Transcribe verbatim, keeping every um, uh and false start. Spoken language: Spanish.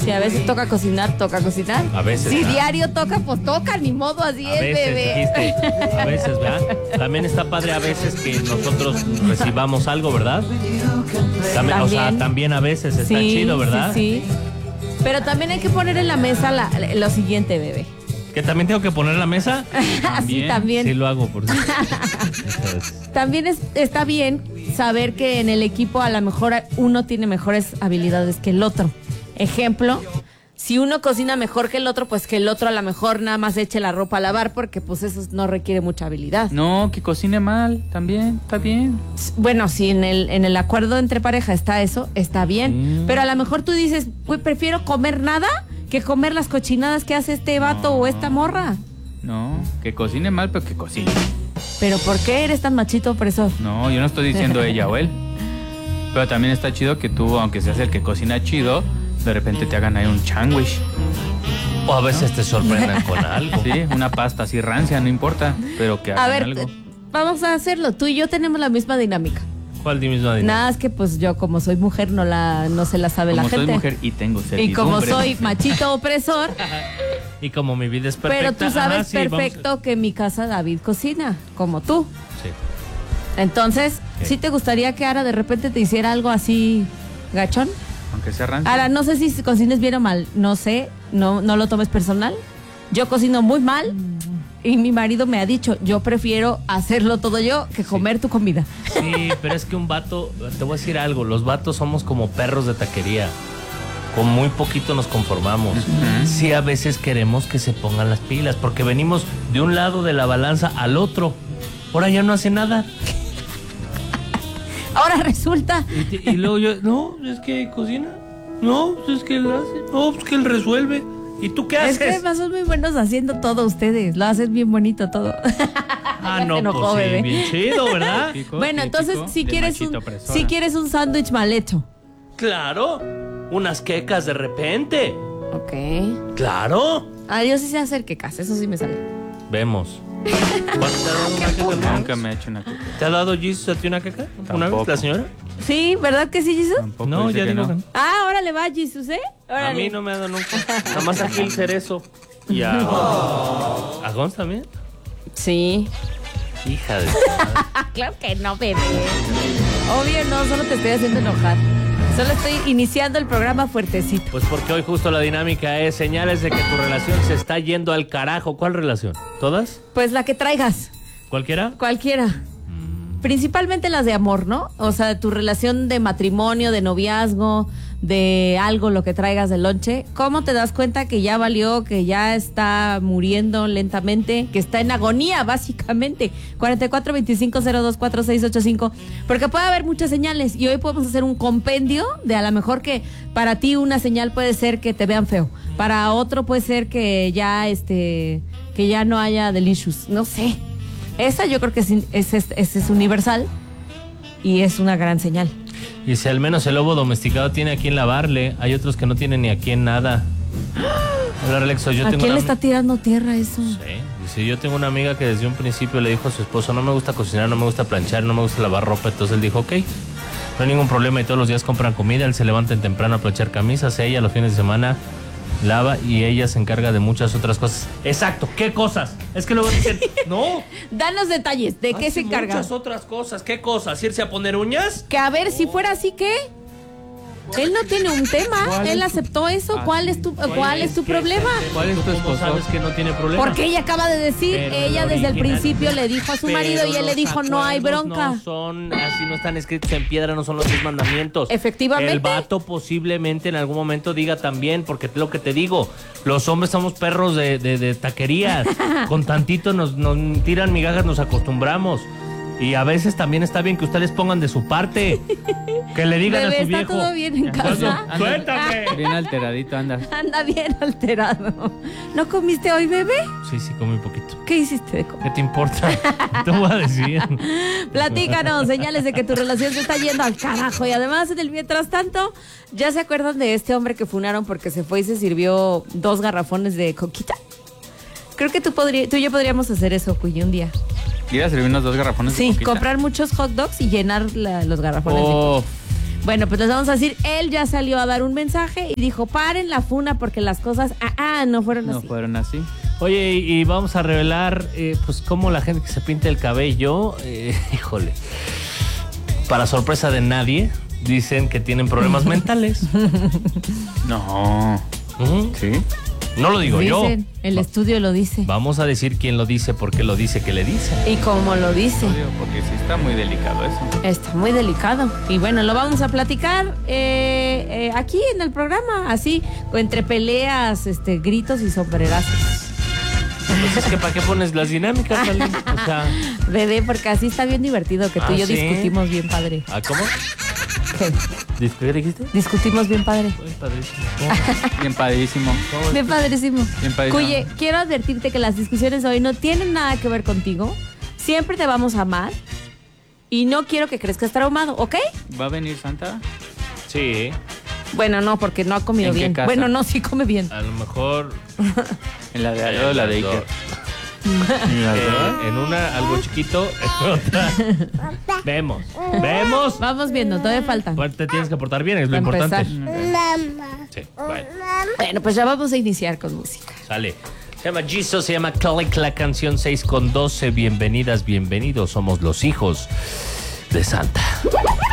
Sí, a veces toca cocinar, toca cocinar. A veces. Si ¿verdad? diario toca, pues toca, ni modo, así A es, veces, bebé. dijiste, a veces, ¿verdad? También está padre a veces que nosotros recibamos algo, ¿verdad? También, o sea, también a veces está sí, chido, ¿verdad? Sí, sí. Pero también hay que poner en la mesa la, lo siguiente, bebé. ¿Que también tengo que poner en la mesa? Sí, también. Sí lo hago, por cierto. También es, está bien saber que en el equipo a lo mejor uno tiene mejores habilidades que el otro. Ejemplo, si uno cocina mejor que el otro, pues que el otro a lo mejor nada más eche la ropa a lavar, porque pues eso no requiere mucha habilidad. No, que cocine mal, también, está bien. Bueno, si en el, en el acuerdo entre pareja está eso, está bien. Mm. Pero a lo mejor tú dices, pues prefiero comer nada que comer las cochinadas que hace este vato no. o esta morra. No, que cocine mal, pero que cocine. ¿Pero por qué eres tan machito opresor? No, yo no estoy diciendo ella o él. Pero también está chido que tú, aunque seas el que cocina chido, de repente te hagan ahí un sándwich. O a veces te sorprendan con algo. Sí, una pasta así rancia, no importa, pero que hagan a ver, algo. Vamos a hacerlo. Tú y yo tenemos la misma dinámica. ¿Cuál misma dinámica? Nada, es que pues yo como soy mujer no la no se la sabe como la gente. Como soy mujer y tengo servidumbre. Y como soy machito opresor. Y como mi vida es perfecta. Pero tú sabes Ajá, sí, perfecto vamos. Que en mi casa David cocina, como tú. Sí. Entonces, ¿sí, ¿sí te gustaría que Ara de repente te hiciera algo así gachón? Aunque sea rancio. Ahora, no sé si cocines bien o mal, no sé, no, no lo tomes personal. Yo cocino muy mal y mi marido me ha dicho, yo prefiero hacerlo todo yo que comer sí. tu comida. Sí, pero es que un vato, te voy a decir algo, los vatos somos como perros de taquería. Con muy poquito nos conformamos. Uh-huh. Sí, a veces queremos que se pongan las pilas, porque venimos de un lado de la balanza al otro. Ahora ya no hace nada. Ahora resulta. Y, y luego yo, no, es que cocina. No, es que él hace. No, es que él resuelve. ¿Y tú qué haces? Es que además son muy buenos haciendo todo ustedes. Lo hacen bien bonito todo. Ah, no, enojó, pues sí, bien chido, ¿verdad? Típico, bueno, entonces si quieres, un, si quieres un sándwich mal hecho. Claro, unas quecas de repente. Ok. Claro. Ah, yo sí sé hacer quecas, eso sí me sale. Vemos. ¿Cuándo te ha dado una queca? Nunca me ha hecho una queca. ¿Te ha dado Jesus a ti una queca? ¿Una vez, la señora? Sí, ¿verdad que sí, Jesus? Tampoco no, ya digo no. que no. Ah, órale va, Jesus, ¿eh? Órale. A mí no me ha dado nunca. Nada más a Gil Cerezo. Y a... Oh. ¿A Gonz también? Sí. Hija de... Claro que no, bebé. Obvio no, solo te estoy haciendo enojar. Solo estoy iniciando el programa fuertecito. Pues porque hoy justo la dinámica es señales de que tu relación se está yendo al carajo. ¿Cuál relación? ¿Todas? Pues la que traigas. ¿Cualquiera? Cualquiera. Mm. Principalmente las de amor, ¿no? O sea, tu relación de matrimonio, de noviazgo, de algo, lo que traigas de lonche. ¿Cómo te das cuenta que ya valió, que ya está muriendo lentamente, que está en agonía, básicamente? cuarenta y cuatro, veinticinco, cero dos, cuatro seis ocho cinco. Porque puede haber muchas señales y hoy podemos hacer un compendio de a lo mejor que para ti una señal puede ser que te vean feo. Para otro puede ser que ya, este, que ya no haya delicious. No sé. Esa yo creo que es, es, es, es universal y es una gran señal. Y si al menos el lobo domesticado tiene a quien lavarle, hay otros que no tienen ni a quien nada. Hola, Alexo, yo ¿A tengo quién una... le está tirando tierra eso? Sí, dice, yo tengo una amiga que desde un principio le dijo a su esposo, no me gusta cocinar, no me gusta planchar, no me gusta lavar ropa. Entonces él dijo, ok, no hay ningún problema y todos los días compran comida, él se levanta temprano a planchar camisas, ella los fines de semana lava y ella se encarga de muchas otras cosas. Exacto, ¿qué cosas? Es que luego dicen, no. Danos detalles, ¿de qué se encarga? Muchas otras cosas, ¿qué cosas? ¿Irse a poner uñas? Que a ver, si fuera así, ¿qué? Él no tiene un tema, él aceptó eso. ¿Cuál es tu, cuál es tu problema? ¿Cuál es tu esposo? ¿Sabes que no tiene problema? Porque ella acaba de decir, Pero ella el desde el original, principio le dijo a su marido y él le dijo, no hay bronca. No son, así no están escritos en piedra, no son los diez mandamientos. Efectivamente. El vato posiblemente en algún momento diga también, porque es lo que te digo, los hombres somos perros de, de, de taquerías. Con tantito nos, nos tiran migajas, nos acostumbramos. Y a veces también está bien que ustedes pongan de su parte. Que le digan Bebé, a su viejo. ¿está todo bien en casa? ¡Suéltame! Bien alteradito andas. Anda bien alterado. ¿No comiste hoy, bebé? Sí, sí, comí un poquito. ¿Qué hiciste de comer? ¿Qué te importa? Te voy a decir. Platícanos, señales de que tu relación se está yendo al carajo. Y además, en el mientras tanto, ¿ya se acuerdan de este hombre que funaron porque se fue y se sirvió dos garrafones de coquita? Creo que tú, podría, tú y yo podríamos hacer eso, Cuy, un día. ¿Ir a servir unos dos garrafones sí, de coquita? Comprar muchos hot dogs y llenar la, los garrafones oh. de coquita. Bueno, pues les vamos a decir, él ya salió a dar un mensaje y dijo, paren la funa porque las cosas, ah, ah no fueron No así. fueron así. Oye, y, y vamos a revelar, eh, pues, cómo la gente que se pinta el cabello, eh, híjole, para sorpresa de nadie, dicen que tienen problemas mentales. No. Ujú. ¿Sí? No lo digo yo. Dicen, el Va- estudio lo dice. Vamos a decir quién lo dice, por qué lo dice, qué le dice. Y como lo dice. No digo, porque sí está muy delicado eso. Está muy delicado. Y bueno, lo vamos a platicar eh, eh, aquí en el programa, así, entre peleas, este, gritos y sombrerazos. Pues es que ¿para qué pones las dinámicas, Vale? O sea, Bebé, porque así está bien divertido, que tú ¿Ah, y yo sí? discutimos bien padre. ¿ah, cómo? ¿Qué? ¿Qué dijiste? Discutimos bien padre. Ay, padrísimo. ¿Cómo? Bien padrísimo. ¿Cómo es? Bien padrísimo. Bien padrísimo. Cuye, quiero advertirte que las discusiones de hoy no tienen nada que ver contigo. Siempre te vamos a amar. Y no quiero que crezcas traumado, ¿ok? ¿Va a venir Santa? Sí, Bueno, no, porque no ha comido ¿En qué bien. casa? Bueno, no, sí come bien. a lo mejor ¿En la de al lado o la de Las Iker? dos. Eh, en una algo chiquito, en otra. Vemos, vemos. Vamos viendo, todavía falta. Pues te tienes que portar bien, es lo Para importante. empezar. Sí, bueno, Bueno, pues ya vamos a iniciar con música. sale. Se llama Jesus, se llama Click, la canción seis con doce. Bienvenidas, bienvenidos. Somos los hijos de Santa.